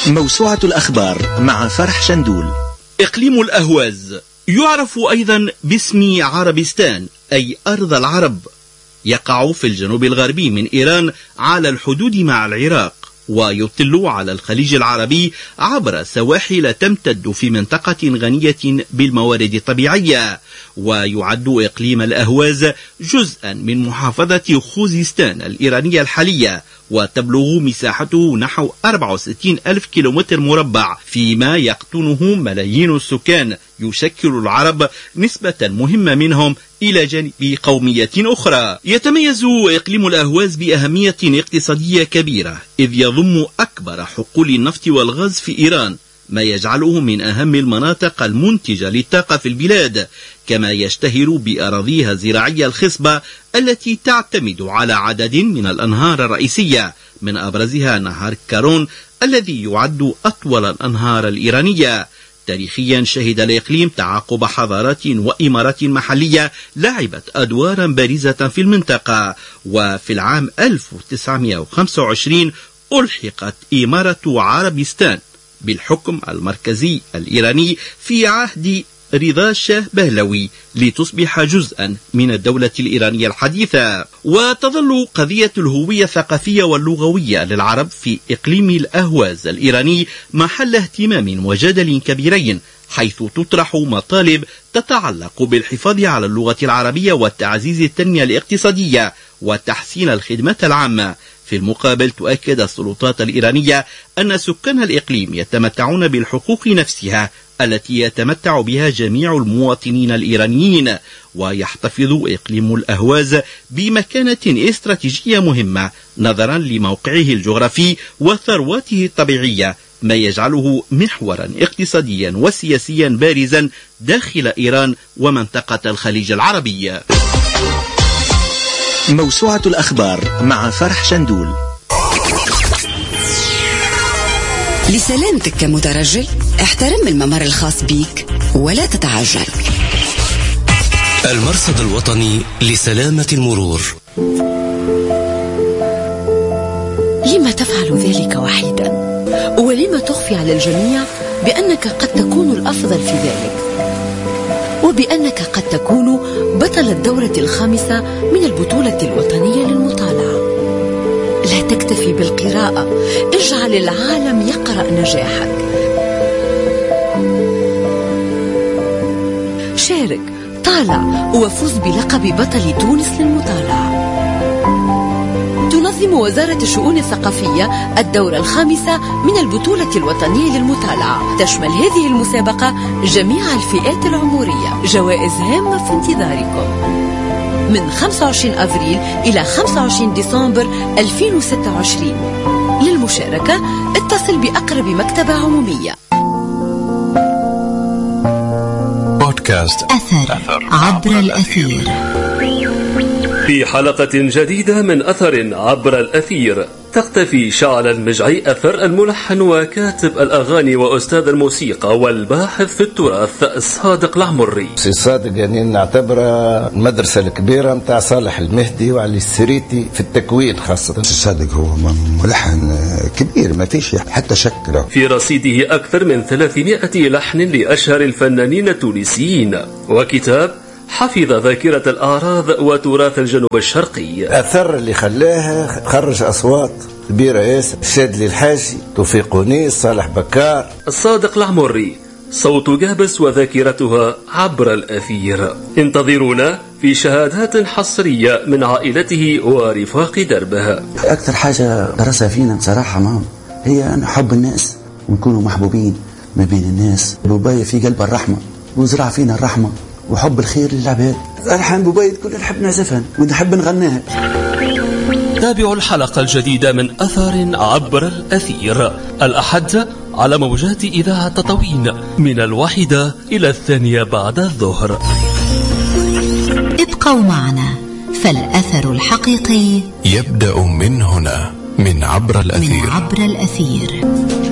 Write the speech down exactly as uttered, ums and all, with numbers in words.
موسوعة الأخبار مع فرح شندول. إقليم الأهواز يعرف أيضا باسم عربستان أي أرض العرب، يقع في الجنوب الغربي من إيران على الحدود مع العراق، ويطل على الخليج العربي عبر سواحل تمتد في منطقة غنية بالموارد الطبيعية. ويعد إقليم الأهواز جزءا من محافظة خوزستان الإيرانية الحالية، وتبلغ مساحته نحو أربعة وستين ألف كيلومتر مربع، فيما يقطنه ملايين السكان يشكل العرب نسبة مهمة منهم إلى جانب قومية أخرى. يتميز إقليم الأهواز بأهمية اقتصادية كبيرة، إذ يضم أكبر حقول النفط والغاز في إيران، ما يجعله من أهم المناطق المنتجة للطاقة في البلاد، كما يشتهر بأراضيها الزراعية الخصبة التي تعتمد على عدد من الأنهار الرئيسية، من أبرزها نهر كارون الذي يعد أطول الأنهار الإيرانية. تاريخيا شهد الإقليم تعاقب حضارات وإمارات محلية لعبت أدوارا بارزة في المنطقة، وفي العام ألف وتسعمائة وخمسة وعشرين ألحقت إمارة عربستان بالحكم المركزي الإيراني في عهد رضا شاه بهلوي لتصبح جزءا من الدولة الإيرانية الحديثة. وتظل قضية الهوية الثقافية واللغوية للعرب في إقليم الأهواز الإيراني محل اهتمام وجدل كبيرين، حيث تطرح مطالب تتعلق بالحفاظ على اللغة العربية وتعزيز التنمية الاقتصادية وتحسين الخدمات العامة. في المقابل تؤكد السلطات الإيرانية أن سكان الإقليم يتمتعون بالحقوق نفسها التي يتمتع بها جميع المواطنين الإيرانيين، ويحتفظ إقليم الأهواز بمكانة استراتيجية مهمة نظرا لموقعه الجغرافي وثرواته الطبيعية، ما يجعله محورا اقتصاديا وسياسيا بارزا داخل إيران ومنطقة الخليج العربي. موسوعة الأخبار مع فرح شندول. لسلامتك كمترجل احترم الممر الخاص بيك ولا تتعجل. المرصد الوطني لسلامة المرور. لما تفعل ذلك وحيدا؟ ولما تخفي على الجميع بأنك قد تكون الأفضل في ذلك، وبأنك قد تكون بطل الدورة الخامسة من البطولة الوطنية للمطالعة؟ لا تكتفي بالقراءة، اجعل العالم يقرأ نجاحك. شارك، طالع، وفوز بلقب بطل تونس للمطالعة. تنظم وزارة الشؤون الثقافية الدورة الخامسة من البطولة الوطنية للمطالعة. تشمل هذه المسابقة جميع الفئات العمرية. جوائز هامة في انتظاركم من خمسة وعشرين أفريل إلى خمسة وعشرين ديسمبر ألفين وستة وعشرين. للمشاركة اتصل بأقرب مكتبة عمومية. بودكاست أثر عبر الأثير. في حلقة جديدة من أثر عبر الأثير تختفي شعل المجعي أثر الملحن وكاتب الأغاني وأستاذ الموسيقى والباحث في التراث صادق العمري. سي صادق يعني نعتبره المدرسة الكبيرة متاع صالح المهدي وعلي السريتي في التكوين خاصة. سي صادق هو ملحن كبير ما فيش حتى شك له. في رصيده أكثر من ثلاثمائة لحن لأشهر الفنانين التونسيين، وكتاب حفظ ذاكرة الأعراض وتراث الجنوب الشرقي. أثر اللي خلاها خرج أصوات كبيرة ياسر، شادلي الحاجي، توفيق ونيس، صالح بكار. الصادق العمري صوت جابس وذاكرتها عبر الأثير. انتظرونا في شهادات حصرية من عائلته ورفاق دربها. أكثر حاجة درسها فينا بصراحة مام هي أن حب الناس ونكونوا محبوبين ما بين الناس. بوباية في قلب الرحمة وزرع فينا الرحمة وحب الخير للعباد. ألحان بوبايد كل نحب نعزفها ونحب نغنيها. تابعوا الحلقة الجديدة من أثر عبر الأثير الأحد على موجات إذاعة تطاوين من الواحدة إلى الثانية بعد الظهر. ابقوا معنا فالأثر الحقيقي يبدأ من هنا، من عبر الأثير. من عبر الأثير.